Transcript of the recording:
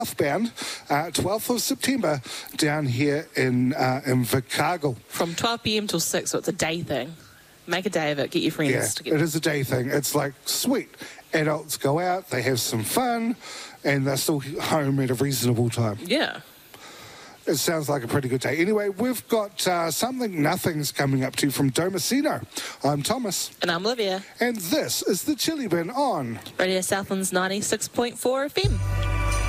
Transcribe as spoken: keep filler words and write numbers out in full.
Southbound, uh, twelfth of September, down here in uh, in Invercargill. From twelve p m till six, so it's a day thing. Make a day of it. Get your friends Yeah, together. it is a day thing. It's like, sweet. Adults go out, they have some fun, and they're still home at a reasonable time. Yeah. It sounds like a pretty good day. Anyway, we've got uh, Something Nothing's coming up to you from Domicino. I'm Thomas. And I'm Olivia. And this is the Chili Bin on Radio Southlands ninety-six point four F M.